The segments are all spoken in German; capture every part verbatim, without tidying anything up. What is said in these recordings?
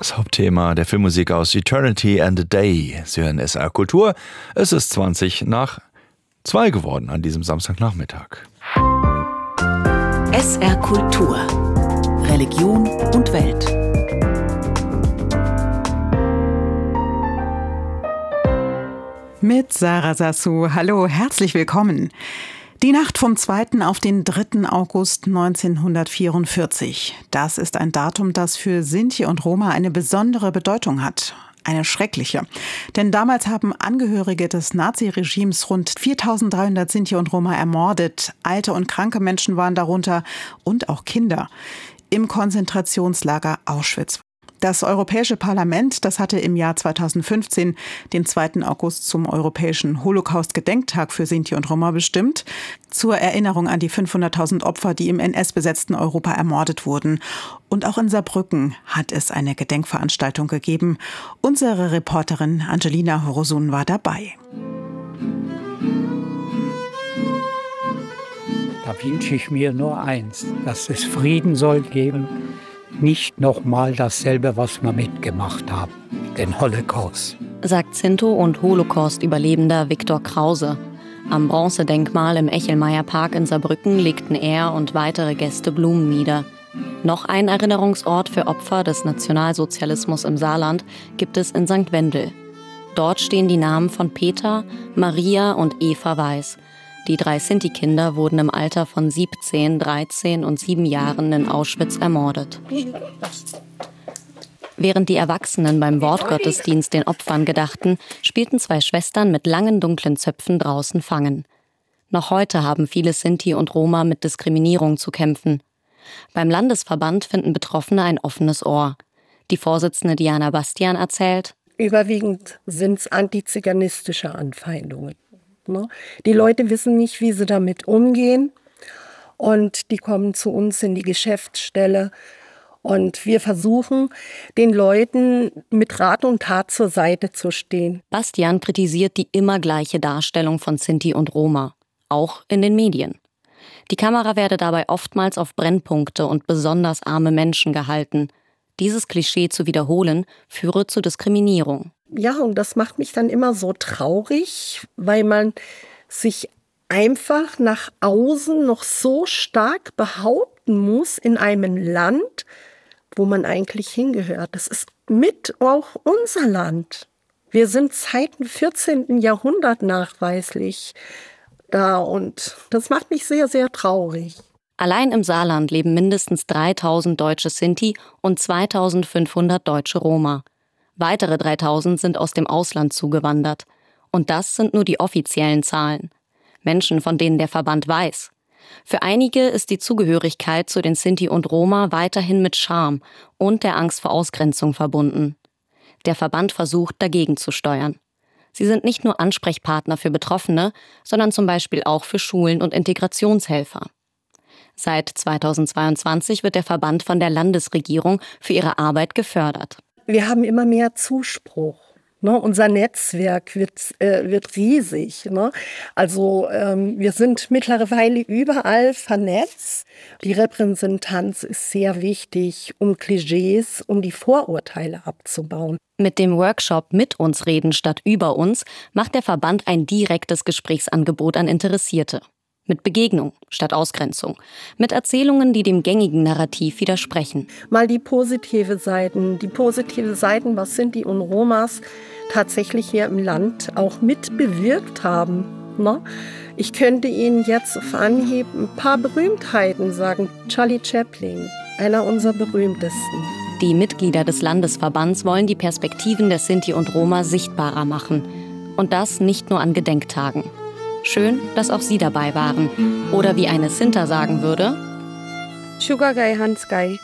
Das Hauptthema der Filmmusik aus Eternity and a Day. Sie hören S R Kultur. Es ist zwanzig nach zwei geworden an diesem Samstagnachmittag. S R Kultur. Religion und Welt. Mit Sarah Sassou. Hallo, herzlich willkommen. Die Nacht vom zweiten auf den dritten August neunzehnhundertvierundvierzig. Das ist ein Datum, das für Sinti und Roma eine besondere Bedeutung hat. Eine schreckliche. Denn damals haben Angehörige des Naziregimes rund viertausenddreihundert Sinti und Roma ermordet. Alte und kranke Menschen waren darunter und auch Kinder. Im Konzentrationslager Auschwitz. Das Europäische Parlament, das hatte im Jahr zweitausendfünfzehn den zweiten August zum Europäischen Holocaust-Gedenktag für Sinti und Roma bestimmt, zur Erinnerung an die fünfhunderttausend Opfer, die im N S-besetzten Europa ermordet wurden. Und auch in Saarbrücken hat es eine Gedenkveranstaltung gegeben. Unsere Reporterin Angelina Horosun war dabei. Da wünsche ich mir nur eins, dass es Frieden soll geben. Nicht nochmal dasselbe, was wir mitgemacht haben, den Holocaust. Sagt Sinto- und Holocaust-Überlebender Viktor Krause. Am Bronzedenkmal im Echelmeyer-Park in Saarbrücken legten er und weitere Gäste Blumen nieder. Noch ein Erinnerungsort für Opfer des Nationalsozialismus im Saarland gibt es in Sankt Wendel. Dort stehen die Namen von Peter, Maria und Eva Weiß. Die drei Sinti-Kinder wurden im Alter von siebzehn, dreizehn und sieben Jahren in Auschwitz ermordet. Während die Erwachsenen beim Wortgottesdienst den Opfern gedachten, spielten zwei Schwestern mit langen dunklen Zöpfen draußen Fangen. Noch heute haben viele Sinti und Roma mit Diskriminierung zu kämpfen. Beim Landesverband finden Betroffene ein offenes Ohr. Die Vorsitzende Diana Bastian erzählt: Überwiegend sind es antiziganistische Anfeindungen. Die Leute wissen nicht, wie sie damit umgehen, und die kommen zu uns in die Geschäftsstelle, und wir versuchen, den Leuten mit Rat und Tat zur Seite zu stehen. Bastian kritisiert die immer gleiche Darstellung von Sinti und Roma, auch in den Medien. Die Kamera werde dabei oftmals auf Brennpunkte und besonders arme Menschen gehalten. Dieses Klischee zu wiederholen, führe zu Diskriminierung. Ja, und das macht mich dann immer so traurig, weil man sich einfach nach außen noch so stark behaupten muss in einem Land, wo man eigentlich hingehört. Das ist mit auch unser Land. Wir sind seit dem vierzehnten Jahrhundert nachweislich da, und das macht mich sehr, sehr traurig. Allein im Saarland leben mindestens dreitausend deutsche Sinti und zweitausendfünfhundert deutsche Roma. Weitere dreitausend sind aus dem Ausland zugewandert. Und das sind nur die offiziellen Zahlen. Menschen, von denen der Verband weiß. Für einige ist die Zugehörigkeit zu den Sinti und Roma weiterhin mit Scham und der Angst vor Ausgrenzung verbunden. Der Verband versucht, dagegen zu steuern. Sie sind nicht nur Ansprechpartner für Betroffene, sondern zum Beispiel auch für Schulen und Integrationshelfer. Seit zweitausendzweiundzwanzig wird der Verband von der Landesregierung für ihre Arbeit gefördert. Wir haben immer mehr Zuspruch. Ne? Unser Netzwerk wird, äh, wird riesig. Ne? Also ähm, wir sind mittlerweile überall vernetzt. Die Repräsentanz ist sehr wichtig, um Klischees, um die Vorurteile abzubauen. Mit dem Workshop Mit uns reden statt über uns macht der Verband ein direktes Gesprächsangebot an Interessierte. Mit Begegnung statt Ausgrenzung. Mit Erzählungen, die dem gängigen Narrativ widersprechen. Mal die positive Seiten, die positive Seiten, was Sinti und Romas tatsächlich hier im Land auch mit bewirkt haben. Ne? Ich könnte Ihnen jetzt auf Anhieb ein paar Berühmtheiten sagen. Charlie Chaplin, einer unserer berühmtesten. Die Mitglieder des Landesverbands wollen die Perspektiven der Sinti und Roma sichtbarer machen. Und das nicht nur an Gedenktagen. Schön, dass auch Sie dabei waren. Oder wie eine Sinta sagen würde: Sugar Guy Hans Guy.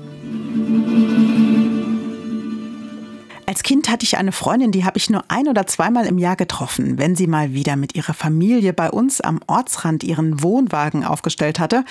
Als Kind hatte ich eine Freundin, die habe ich nur ein- oder zweimal im Jahr getroffen. Wenn sie mal wieder mit ihrer Familie bei uns am Ortsrand ihren Wohnwagen aufgestellt hatte,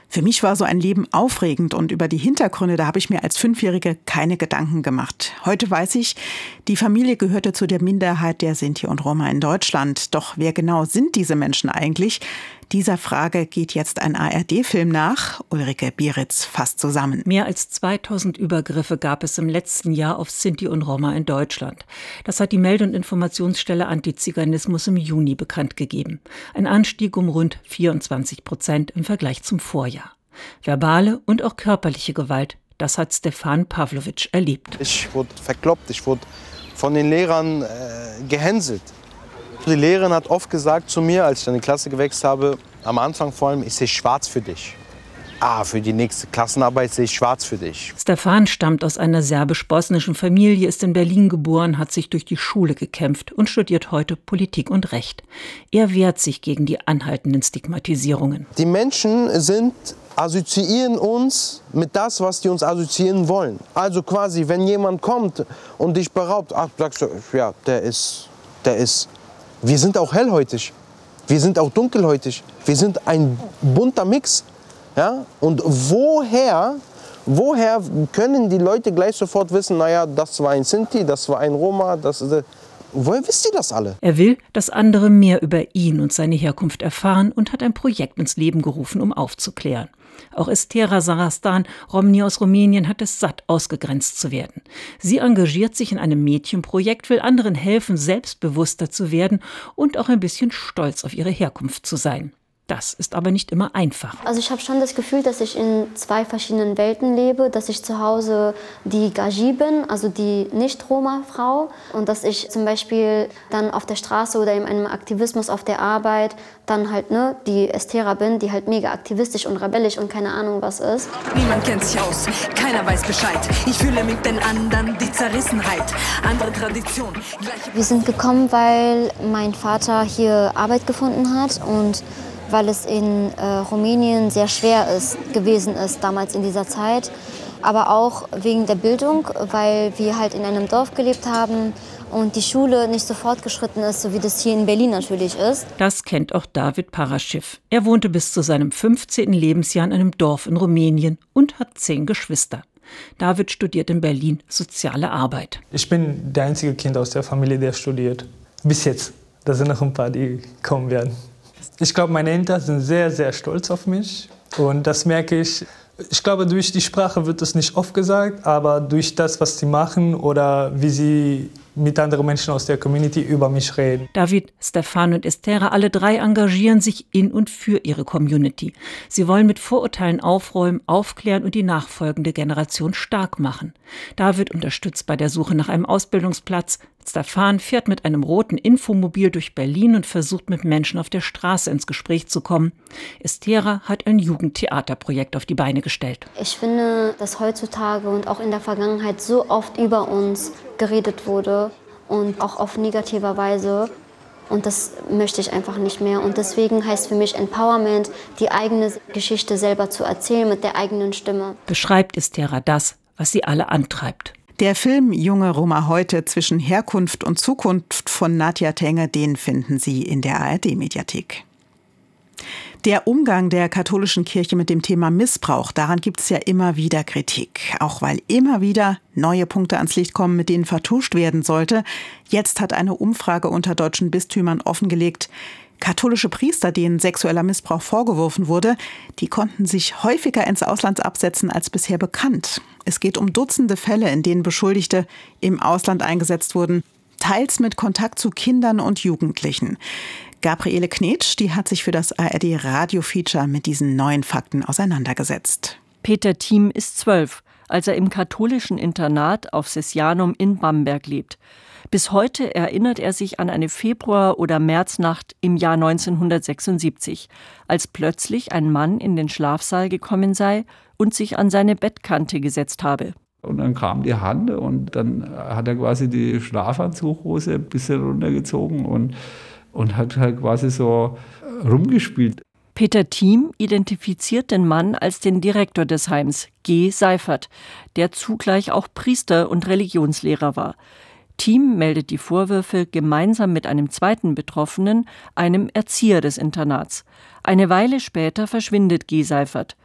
Für mich war so ein Leben aufregend und über die Hintergründe, da habe ich mir als Fünfjährige keine Gedanken gemacht. Heute weiß ich, die Familie gehörte zu der Minderheit der Sinti und Roma in Deutschland. Doch wer genau sind diese Menschen eigentlich? Dieser Frage geht jetzt ein A R D-Film nach. Ulrike Bieritz fasst zusammen. Mehr als zweitausend Übergriffe gab es im letzten Jahr auf Sinti und Roma in Deutschland. Das hat die Melde- und Informationsstelle Antiziganismus im Juni bekannt gegeben. Ein Anstieg um rund vierundzwanzig Prozent im Vergleich zum Vorjahr. Verbale und auch körperliche Gewalt, das hat Stefan Pavlovic erlebt. Ich wurde verkloppt, ich wurde von den Lehrern äh, gehänselt. Die Lehrerin hat oft gesagt zu mir, als ich dann in die Klasse gewechselt habe, am Anfang vor allem, ich sehe schwarz für dich. Ah, für die nächste Klassenarbeit sehe ich schwarz für dich. Stefan stammt aus einer serbisch-bosnischen Familie, ist in Berlin geboren, hat sich durch die Schule gekämpft und studiert heute Politik und Recht. Er wehrt sich gegen die anhaltenden Stigmatisierungen. Die Menschen sind, assoziieren uns mit das, was die uns assoziieren wollen. Also quasi, wenn jemand kommt und dich beraubt, ach, sagst du, ja, der ist, der ist. Wir sind auch hellhäutig, wir sind auch dunkelhäutig, wir sind ein bunter Mix. Ja? Und woher, woher können die Leute gleich sofort wissen, naja, das war ein Sinti, das war ein Roma, das ist... Woher wisst ihr das alle? Er will, dass andere mehr über ihn und seine Herkunft erfahren und hat ein Projekt ins Leben gerufen, um aufzuklären. Auch Estera Sarastan, Romni aus Rumänien, hat es satt, ausgegrenzt zu werden. Sie engagiert sich in einem Mädchenprojekt, will anderen helfen, selbstbewusster zu werden und auch ein bisschen stolz auf ihre Herkunft zu sein. Das ist aber nicht immer einfach. Also ich habe schon das Gefühl, dass ich in zwei verschiedenen Welten lebe, dass ich zu Hause die Gaji bin, also die Nicht-Roma-Frau, und dass ich zum Beispiel dann auf der Straße oder in einem Aktivismus auf der Arbeit dann halt ne, die Estera bin, die halt mega aktivistisch und rebellisch und keine Ahnung was ist. Niemand kennt sich aus, keiner weiß Bescheid. Ich fühle mit den anderen die Zerrissenheit, andere Tradition. Wir sind gekommen, weil mein Vater hier Arbeit gefunden hat und weil es in äh, Rumänien sehr schwer ist, gewesen ist damals in dieser Zeit. Aber auch wegen der Bildung, weil wir halt in einem Dorf gelebt haben und die Schule nicht so fortgeschritten ist, so wie das hier in Berlin natürlich ist. Das kennt auch David Paraschiv. Er wohnte bis zu seinem fünfzehnten Lebensjahr in einem Dorf in Rumänien und hat zehn Geschwister. David studiert in Berlin Soziale Arbeit. Ich bin der einzige Kind aus der Familie, der studiert. Bis jetzt. Da sind noch ein paar, die kommen werden. Ich glaube, meine Eltern sind sehr, sehr stolz auf mich. Und das merke ich. Ich glaube, durch die Sprache wird es nicht oft gesagt, aber durch das, was sie machen oder wie sie mit anderen Menschen aus der Community über mich reden. David, Stefan und Estera, alle drei engagieren sich in und für ihre Community. Sie wollen mit Vorurteilen aufräumen, aufklären und die nachfolgende Generation stark machen. David unterstützt bei der Suche nach einem Ausbildungsplatz. Stefan fährt mit einem roten Infomobil durch Berlin und versucht, mit Menschen auf der Straße ins Gespräch zu kommen. Estera hat ein Jugendtheaterprojekt auf die Beine gestellt. Ich finde, dass heutzutage und auch in der Vergangenheit so oft über uns geredet wurde und auch auf negativer Weise. Und das möchte ich einfach nicht mehr. Und deswegen heißt für mich Empowerment, die eigene Geschichte selber zu erzählen mit der eigenen Stimme. Beschreibt Estera das, was sie alle antreibt. Der Film Junge Roma heute zwischen Herkunft und Zukunft von Nadja Tenge, den finden Sie in der A R D-Mediathek. Der Umgang der katholischen Kirche mit dem Thema Missbrauch, daran gibt es ja immer wieder Kritik. Auch weil immer wieder neue Punkte ans Licht kommen, mit denen vertuscht werden sollte. Jetzt hat eine Umfrage unter deutschen Bistümern offengelegt, katholische Priester, denen sexueller Missbrauch vorgeworfen wurde, die konnten sich häufiger ins Ausland absetzen als bisher bekannt. Es geht um Dutzende Fälle, in denen Beschuldigte im Ausland eingesetzt wurden, teils mit Kontakt zu Kindern und Jugendlichen. Gabriele Knetsch, die hat sich für das A R D-Radio-Feature mit diesen neuen Fakten auseinandergesetzt. Peter Thiem ist zwölf, als er im katholischen Internat auf Sesianum in Bamberg lebt. Bis heute erinnert er sich an eine Februar- oder Märznacht im Jahr neunzehnhundertsechsundsiebzig, als plötzlich ein Mann in den Schlafsaal gekommen sei und sich an seine Bettkante gesetzt habe. Und dann kam die Hand und dann hat er quasi die Schlafanzughose ein bisschen runtergezogen und, und hat halt quasi so rumgespielt. Peter Thiem identifiziert den Mann als den Direktor des Heims, G. Seifert, der zugleich auch Priester und Religionslehrer war. Thiem meldet die Vorwürfe gemeinsam mit einem zweiten Betroffenen, einem Erzieher des Internats. Eine Weile später verschwindet G. Seifert.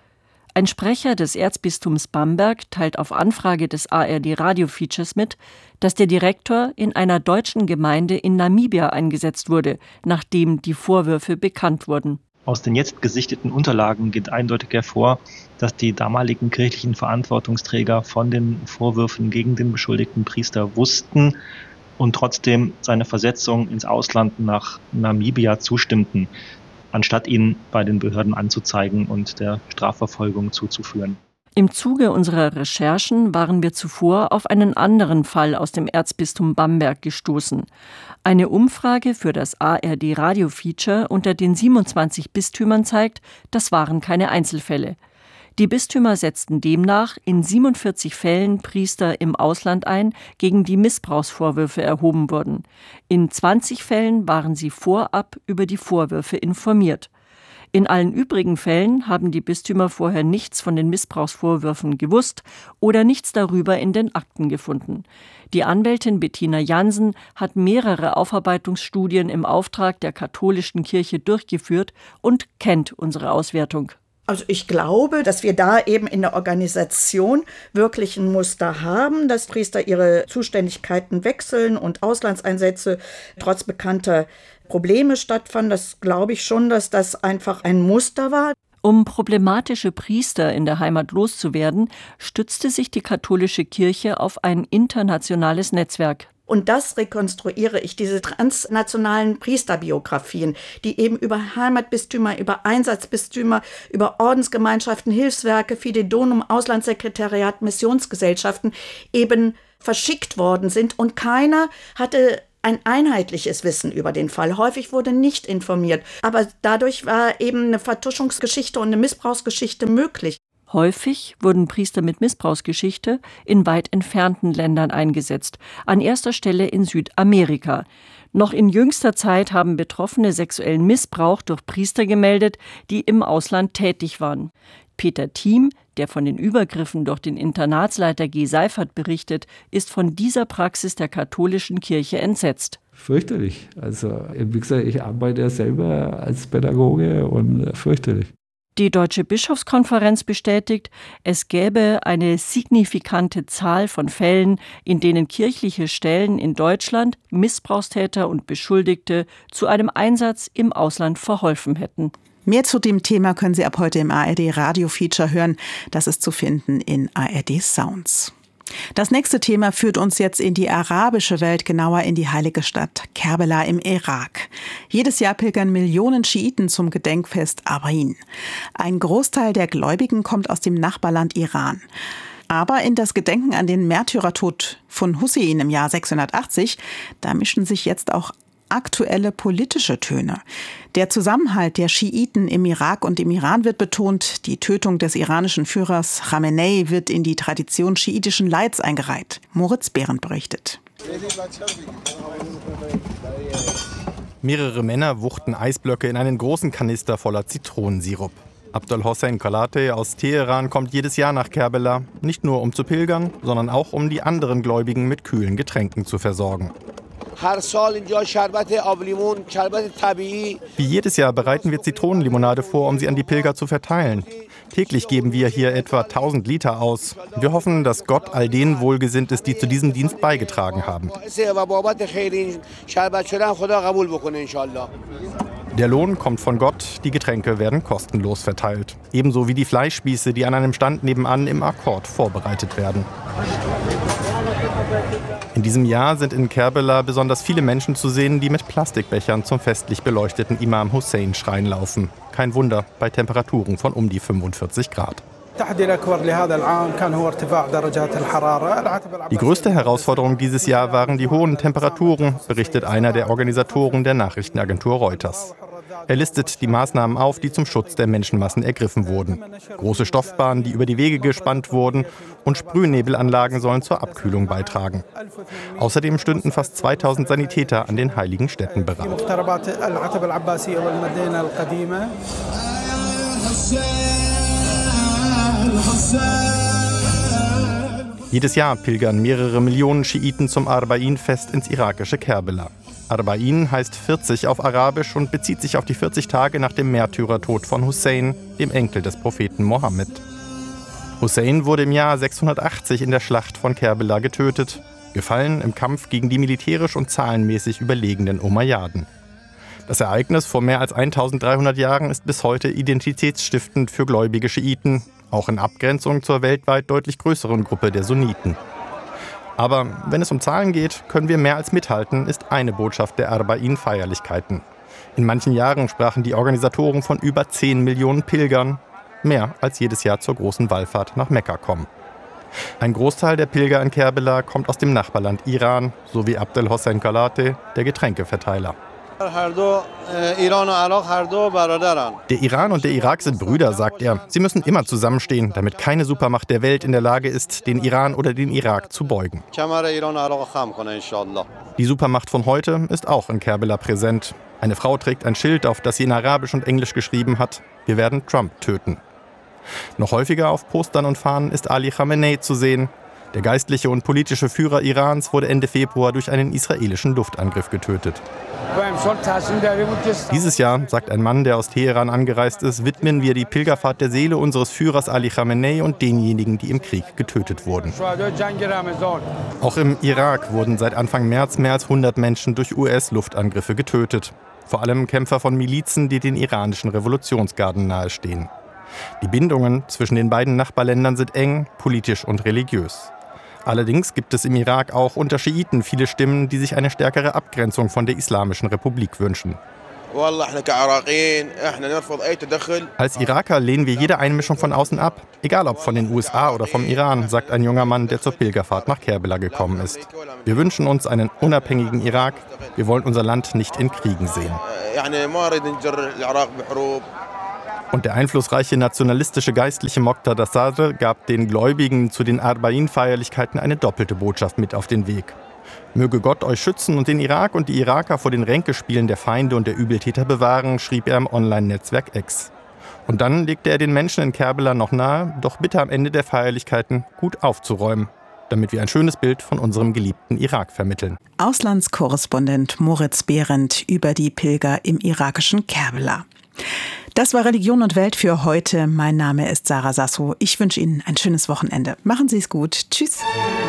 Ein Sprecher des Erzbistums Bamberg teilt auf Anfrage des A R D-Radio-Features mit, dass der Direktor in einer deutschen Gemeinde in Namibia eingesetzt wurde, nachdem die Vorwürfe bekannt wurden. Aus den jetzt gesichteten Unterlagen geht eindeutig hervor, dass die damaligen kirchlichen Verantwortungsträger von den Vorwürfen gegen den beschuldigten Priester wussten und trotzdem seine Versetzung ins Ausland nach Namibia zustimmten, anstatt ihn bei den Behörden anzuzeigen und der Strafverfolgung zuzuführen. Im Zuge unserer Recherchen waren wir zuvor auf einen anderen Fall aus dem Erzbistum Bamberg gestoßen. Eine Umfrage für das A R D-Radio-Feature unter den siebenundzwanzig Bistümern zeigt, das waren keine Einzelfälle. Die Bistümer setzten demnach in siebenundvierzig Fällen Priester im Ausland ein, gegen die Missbrauchsvorwürfe erhoben wurden. In zwanzig Fällen waren sie vorab über die Vorwürfe informiert. In allen übrigen Fällen haben die Bistümer vorher nichts von den Missbrauchsvorwürfen gewusst oder nichts darüber in den Akten gefunden. Die Anwältin Bettina Jansen hat mehrere Aufarbeitungsstudien im Auftrag der katholischen Kirche durchgeführt und kennt unsere Auswertung. Also ich glaube, dass wir da eben in der Organisation wirklich ein Muster haben, dass Priester ihre Zuständigkeiten wechseln und Auslandseinsätze trotz bekannter Probleme stattfanden. Das glaube ich schon, dass das einfach ein Muster war. Um problematische Priester in der Heimat loszuwerden, stützte sich die katholische Kirche auf ein internationales Netzwerk. Und das rekonstruiere ich, diese transnationalen Priesterbiografien, die eben über Heimatbistümer, über Einsatzbistümer, über Ordensgemeinschaften, Hilfswerke, Fidedonum, Auslandssekretariat, Missionsgesellschaften eben verschickt worden sind. Und keiner hatte ein einheitliches Wissen über den Fall. Häufig wurde nicht informiert. Aber dadurch war eben eine Vertuschungsgeschichte und eine Missbrauchsgeschichte möglich. Häufig wurden Priester mit Missbrauchsgeschichte in weit entfernten Ländern eingesetzt, an erster Stelle in Südamerika. Noch in jüngster Zeit haben Betroffene sexuellen Missbrauch durch Priester gemeldet, die im Ausland tätig waren. Peter Thiem, der von den Übergriffen durch den Internatsleiter G. Seifert berichtet, ist von dieser Praxis der katholischen Kirche entsetzt. Fürchterlich. Also, wie gesagt, ich arbeite ja selber als Pädagoge und fürchterlich. Die Deutsche Bischofskonferenz bestätigt, es gäbe eine signifikante Zahl von Fällen, in denen kirchliche Stellen in Deutschland Missbrauchstäter und Beschuldigte zu einem Einsatz im Ausland verholfen hätten. Mehr zu dem Thema können Sie ab heute im A R D-Radio-Feature hören. Das ist zu finden in A R D Sounds. Das nächste Thema führt uns jetzt in die arabische Welt, genauer in die heilige Stadt Kerbela im Irak. Jedes Jahr pilgern Millionen Schiiten zum Gedenkfest Arbain. Ein Großteil der Gläubigen kommt aus dem Nachbarland Iran. Aber in das Gedenken an den Märtyrertod von Hussein im Jahr sechshundertachtzig, da mischen sich jetzt auch aktuelle politische Töne. Der Zusammenhalt der Schiiten im Irak und im Iran wird betont. Die Tötung des iranischen Führers Khamenei wird in die Tradition schiitischen Leids eingereiht. Moritz Behrendt berichtet. Mehrere Männer wuchten Eisblöcke in einen großen Kanister voller Zitronensirup. Abdul Hossein Kalate aus Teheran kommt jedes Jahr nach Kerbela, nicht nur um zu pilgern, sondern auch um die anderen Gläubigen mit kühlen Getränken zu versorgen. Wie jedes Jahr bereiten wir Zitronenlimonade vor, um sie an die Pilger zu verteilen. Täglich geben wir hier etwa tausend Liter aus. Wir hoffen, dass Gott all denen wohlgesinnt ist, die zu diesem Dienst beigetragen haben. Der Lohn kommt von Gott, die Getränke werden kostenlos verteilt. Ebenso wie die Fleischspieße, die an einem Stand nebenan im Akkord vorbereitet werden. In diesem Jahr sind in Kerbela besonders viele Menschen zu sehen, die mit Plastikbechern zum festlich beleuchteten Imam Hussein-Schrein laufen. Kein Wunder bei Temperaturen von um die fünfundvierzig Grad. Die größte Herausforderung dieses Jahr waren die hohen Temperaturen, berichtet einer der Organisatoren der Nachrichtenagentur Reuters. Er listet die Maßnahmen auf, die zum Schutz der Menschenmassen ergriffen wurden. Große Stoffbahnen, die über die Wege gespannt wurden, und Sprühnebelanlagen sollen zur Abkühlung beitragen. Außerdem stünden fast zweitausend Sanitäter an den heiligen Stätten bereit. Jedes Jahr pilgern mehrere Millionen Schiiten zum Arbain-Fest ins irakische Kerbela. Arbain heißt vierzig auf Arabisch und bezieht sich auf die vierzig Tage nach dem Märtyrertod von Hussein, dem Enkel des Propheten Mohammed. Hussein wurde im Jahr sechshundertachtzig in der Schlacht von Kerbela getötet, gefallen im Kampf gegen die militärisch und zahlenmäßig überlegenen Umayyaden. Das Ereignis vor mehr als eintausenddreihundert Jahren ist bis heute identitätsstiftend für gläubige Schiiten, auch in Abgrenzung zur weltweit deutlich größeren Gruppe der Sunniten. Aber wenn es um Zahlen geht, können wir mehr als mithalten, ist eine Botschaft der Arba'in-Feierlichkeiten. In manchen Jahren sprachen die Organisatoren von über zehn Millionen Pilgern, mehr als jedes Jahr zur großen Wallfahrt nach Mekka kommen. Ein Großteil der Pilger in Kerbela kommt aus dem Nachbarland Iran, so wie Abdel Hossein Kalate, der Getränkeverteiler. Der Iran und der Irak sind Brüder, sagt er. Sie müssen immer zusammenstehen, damit keine Supermacht der Welt in der Lage ist, den Iran oder den Irak zu beugen. Die Supermacht von heute ist auch in Kerbela präsent. Eine Frau trägt ein Schild, auf das sie in Arabisch und Englisch geschrieben hat: Wir werden Trump töten. Noch häufiger auf Postern und Fahnen ist Ali Khamenei zu sehen. Der geistliche und politische Führer Irans wurde Ende Februar durch einen israelischen Luftangriff getötet. Dieses Jahr, sagt ein Mann, der aus Teheran angereist ist, widmen wir die Pilgerfahrt der Seele unseres Führers Ali Khamenei und denjenigen, die im Krieg getötet wurden. Auch im Irak wurden seit Anfang März mehr als hundert Menschen durch U S-Luftangriffe getötet. Vor allem Kämpfer von Milizen, die den iranischen Revolutionsgarden nahestehen. Die Bindungen zwischen den beiden Nachbarländern sind eng, politisch und religiös. Allerdings gibt es im Irak auch unter Schiiten viele Stimmen, die sich eine stärkere Abgrenzung von der Islamischen Republik wünschen. Als Iraker lehnen wir jede Einmischung von außen ab, egal ob von den U S A oder vom Iran, sagt ein junger Mann, der zur Pilgerfahrt nach Kerbela gekommen ist. Wir wünschen uns einen unabhängigen Irak. Wir wollen unser Land nicht in Kriegen sehen. Und der einflussreiche nationalistische Geistliche Moqtada Sadr gab den Gläubigen zu den Arba'in-Feierlichkeiten eine doppelte Botschaft mit auf den Weg. Möge Gott euch schützen und den Irak und die Iraker vor den Ränkespielen der Feinde und der Übeltäter bewahren, schrieb er im Online-Netzwerk X. Und dann legte er den Menschen in Kerbela noch nahe, doch bitte am Ende der Feierlichkeiten gut aufzuräumen, damit wir ein schönes Bild von unserem geliebten Irak vermitteln. Auslandskorrespondent Moritz Behrendt über die Pilger im irakischen Kerbela. Das war Religion und Welt für heute. Mein Name ist Sarah Sasso. Ich wünsche Ihnen ein schönes Wochenende. Machen Sie es gut. Tschüss.